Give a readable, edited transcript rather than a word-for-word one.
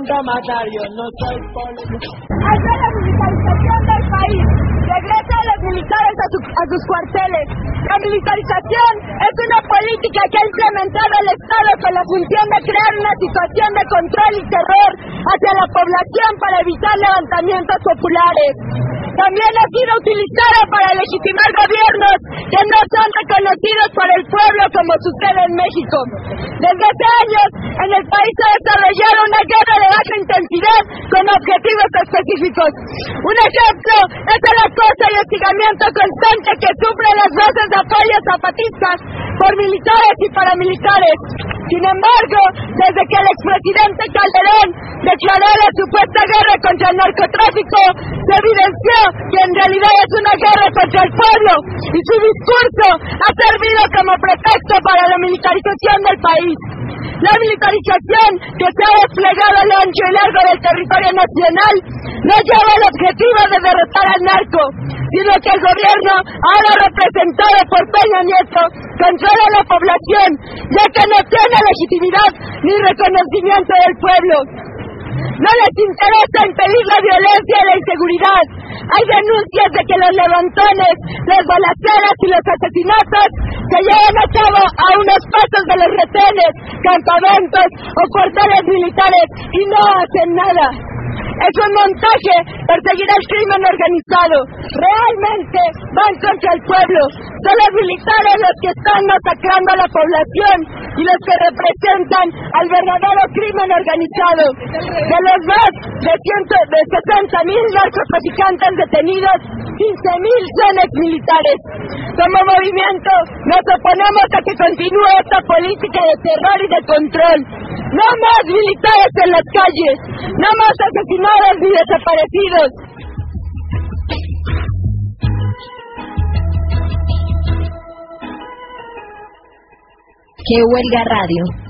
mandamatario, no soy policía. Hacer la militarización del país. Regresa a los militares a sus cuarteles. La militarización es una política que ha implementado el Estado con la función de crear una situación de control y terror hacia la población para evitar levantamientos populares. También ha sido utilizada para legitimar gobiernos que no son reconocidos por el pueblo, como sucede en México. Desde hace años, en el país se ha desarrollado una guerra de baja intensidad con objetivos específicos. Un ejemplo es el acoso y hostigamiento constante que sufren las bases de apoyo zapatistas por militares y paramilitares. Sin embargo, desde que el expresidente Calderón declaró la supuesta guerra contra el narcotráfico, se evidenció que en realidad es una guerra contra el pueblo, y su discurso ha servido como pretexto para la militarización del país. La militarización que se ha desplegado a lo ancho y largo del territorio nacional no lleva el objetivo de derrotar al narco, sino que el gobierno, ahora representado por Peña Nieto, controla a la población, ya que no tiene legitimidad ni reconocimiento del pueblo. No les interesa impedir la violencia y la inseguridad. Hay denuncias de que los levantones, las balaceras y los asesinatos se llevan a cabo a unos pasos de los retenes, campamentos o cuarteles militares y no hacen nada. Es un montaje perseguir al crimen organizado. Realmente van contra el pueblo. Son los militares los que están masacrando a la población y los que representan al verdadero crimen organizado. De los más de 60,000 narcotraficantes detenidos, 15,000 son exmilitares. Como movimiento, nos oponemos a que continúe esta política de terror y de control. No más militares en las calles, no más asesinados ni desaparecidos. Que Huelga Radio.